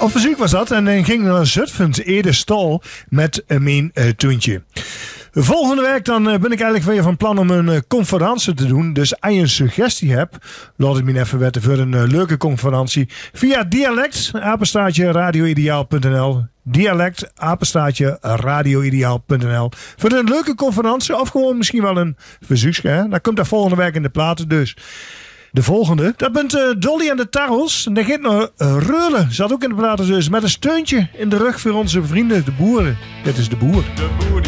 Op verzoek was dat en dan ging naar Zutphens Ede Stal met mijn toontje. Volgende week dan ben ik eigenlijk weer van plan om een conferentie te doen. Dus als je een suggestie hebt, laat het me even weten voor een leuke conferentie. Via dialect, radioideaal.nl. Dialect, radioideaal.nl. Voor een leuke conferentie of gewoon misschien wel een verzoekje. Dan komt dat volgende week in de platen dus. De volgende, dat bent Dolly en de Tarrels. En daar gaat naar Reulen, zat ook in de platen dus. Met een steuntje in de rug voor onze vrienden, de boeren. Dit is de boer.